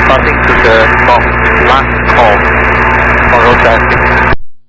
departing to the last call on road traffic.